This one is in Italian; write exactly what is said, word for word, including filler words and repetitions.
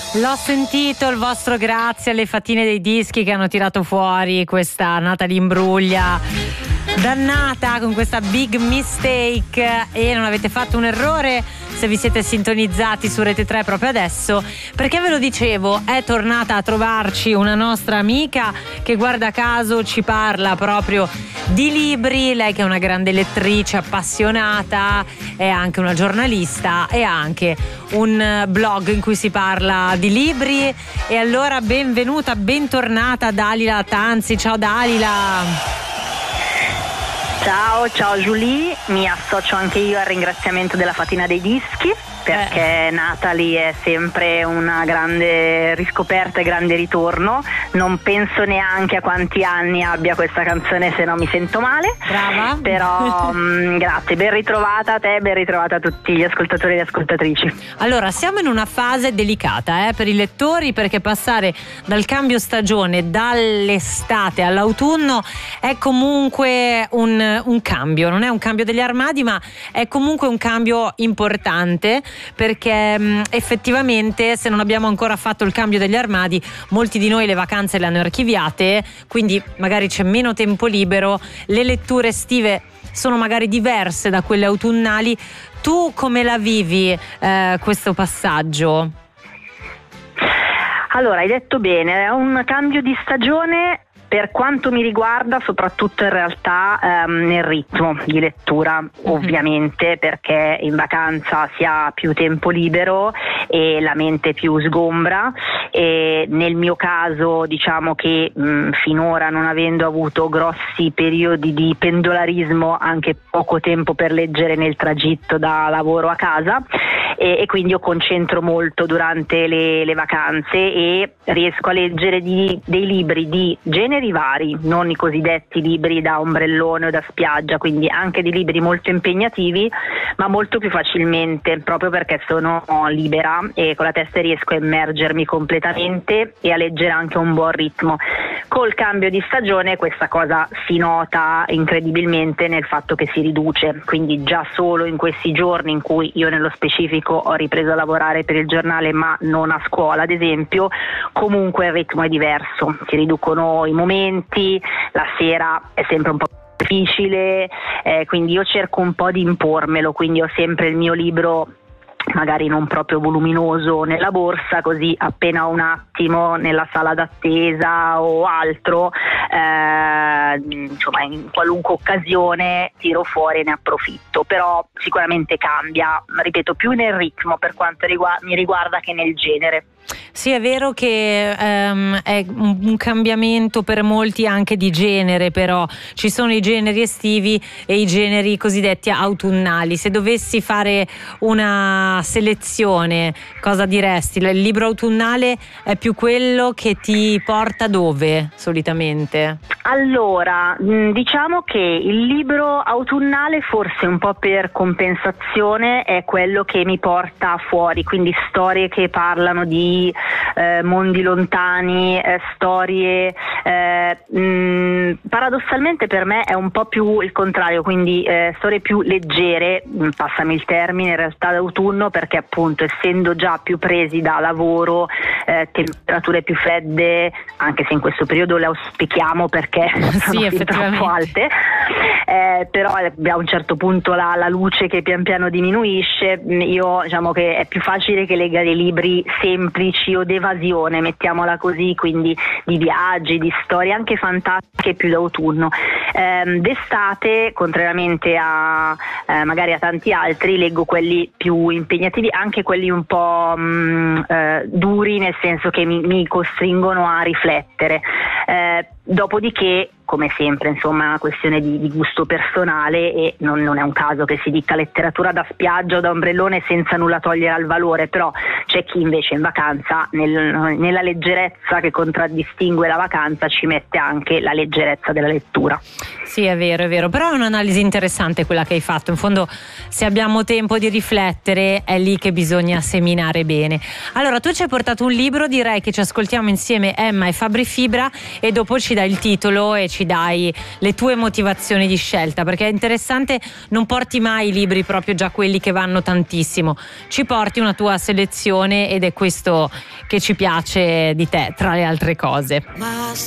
L'ho sentito, il vostro grazie alle fatine dei dischi che hanno tirato fuori questa Natalie Imbruglia dannata con questa Big Mistake, e non avete fatto un errore se vi siete sintonizzati su Rete tre proprio adesso, perché ve lo dicevo, è tornata a trovarci una nostra amica che guarda caso ci parla proprio di libri. Lei che è una grande lettrice appassionata, è anche una giornalista e ha anche un blog in cui si parla di libri. E allora benvenuta, bentornata Dalila Tanzi. Ciao Dalila. Ciao, ciao Julie, mi associo anche io al ringraziamento della fatina dei dischi, perché eh. Natalie è sempre una grande riscoperta e grande ritorno. Non penso neanche a quanti anni abbia questa canzone, se no mi sento male. Brava. Però mh, grazie, ben ritrovata a te, ben ritrovata a tutti gli ascoltatori e ascoltatrici. Allora, siamo in una fase delicata eh, per i lettori, perché passare dal cambio stagione, dall'estate all'autunno, è comunque un, un cambio. Non è un cambio degli armadi, ma è comunque un cambio importante, perché mh, effettivamente se non abbiamo ancora fatto il cambio degli armadi, molti di noi le vacanze le hanno archiviate, quindi magari c'è meno tempo libero, le letture estive sono magari diverse da quelle autunnali. Tu come la vivi eh, questo passaggio? Allora, hai detto bene, è un cambio di stagione. Per quanto mi riguarda, soprattutto in realtà ehm, nel ritmo di lettura, ovviamente, perché in vacanza si ha più tempo libero e la mente più sgombra, e nel mio caso diciamo che mh, finora, non avendo avuto grossi periodi di pendolarismo, anche poco tempo per leggere nel tragitto da lavoro a casa, e, e quindi io concentro molto durante le, le vacanze e riesco a leggere di, dei libri di generi vari, non i cosiddetti libri da ombrellone o da spiaggia, quindi anche di libri molto impegnativi, ma molto più facilmente, proprio perché sono libera e con la testa riesco a immergermi completamente e a leggere anche a un buon ritmo. Col cambio di stagione questa cosa si nota incredibilmente nel fatto che si riduce, quindi già solo in questi giorni in cui io nello specifico ho ripreso a lavorare per il giornale ma non a scuola ad esempio, comunque il ritmo è diverso, si riducono i momenti, la sera è sempre un po' difficile, eh, quindi io cerco un po' di impormelo, quindi ho sempre il mio libro magari non proprio voluminoso nella borsa, così appena un attimo nella sala d'attesa o altro, eh, insomma in qualunque occasione tiro fuori e ne approfitto. Però sicuramente cambia, ripeto, più nel ritmo per quanto riguarda, mi riguarda che nel genere. Sì, è vero che um, è un, un cambiamento per molti anche di genere, però ci sono i generi estivi e i generi cosiddetti autunnali. Se dovessi fare una selezione, cosa diresti? Il libro autunnale è più quello che ti porta dove solitamente? Allora, diciamo che il libro autunnale, forse un po' per compensazione, è quello che mi porta fuori, quindi storie che parlano di eh, mondi lontani, eh, storie eh, mh, paradossalmente per me è un po' più il contrario, quindi eh, storie più leggere, mh, passami il termine, in realtà d'autunno, perché appunto essendo già più presi da lavoro, eh, temperature più fredde, anche se in questo periodo le auspichiamo perché sono sì, fin troppo alte, eh, però a un certo punto la, la luce che pian piano diminuisce, io diciamo che è più facile che legga dei libri semplici o d'evasione, mettiamola così, quindi di viaggi, di storie anche fantastiche più d'autunno. Eh, d'estate, contrariamente a eh, magari a tanti altri, leggo quelli più impegnativi, anche quelli un po' mh, eh, duri, nel senso che mi, mi costringono a riflettere. Eh, dopodiché, come sempre, insomma, è una questione di, di gusto personale e non, non è un caso che si dica letteratura da spiaggia o da ombrellone senza nulla togliere al valore, però c'è chi invece in vacanza, nel, nella leggerezza che contraddistingue la vacanza, ci mette anche la leggerezza della lettura. Sì, è vero, è vero, però è un'analisi interessante quella che hai fatto. In fondo, se abbiamo tempo di riflettere, è lì che bisogna seminare bene. Allora, tu ci hai portato un libro, direi che ci ascoltiamo insieme Emma e Fabri Fibra, e dopo ci dai il titolo e ci ci dai le tue motivazioni di scelta, perché è interessante, non porti mai i libri proprio già quelli che vanno tantissimo, ci porti una tua selezione ed è questo che ci piace di te tra le altre cose.